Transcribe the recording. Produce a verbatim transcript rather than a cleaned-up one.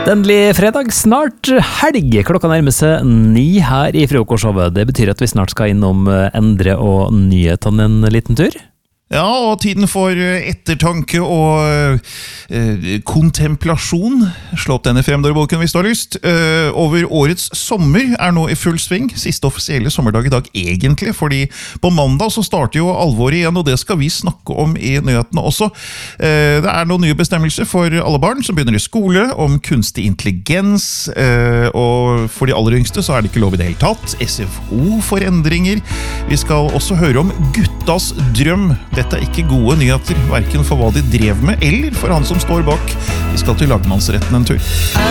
Endelig fredag, snart helg. Klokka nærmer seg ni her i Frokostshowet. Det betyr at vi snart skal innom Endre og nyhetene en liten tur. Ja, og tiden for ettertanke og eh, kontemplasjon. Slå opp denne fremdørboken hvis du har lyst. Eh, over årets sommer er nå i full sving. Siste offisielle sommerdag i dag egentlig, fordi på mandag så starter jo alvoret igjen, og det skal vi snakke om i nyhetene også. Eh, det er noen nye bestemmelser for alle barn som begynner i skole, om kunstig intelligens, eh, og for de aller yngste så er det ikke lov i det hele tatt. S F O for endringer. Vi skal også høre om guttas drøm. Dette er ikke gode nyheter, hverken for hva de drev med, eller for han som står bak. Vi skal til lagmannsretten en tur.